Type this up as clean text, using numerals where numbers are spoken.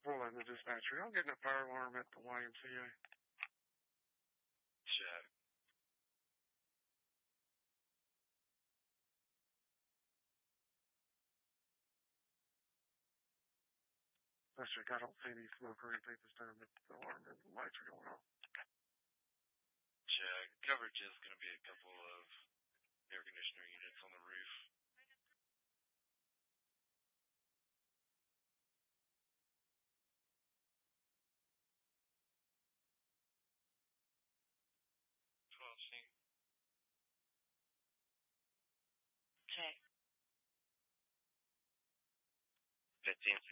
Pull in the dispatcher. I'm getting a fire alarm at the YMCA. Check. District, I don't see any smoke or anything this time, but the alarm and the lights are going off. Check. Coverage is going to be a couple of air conditioner units on the roof. Check. 15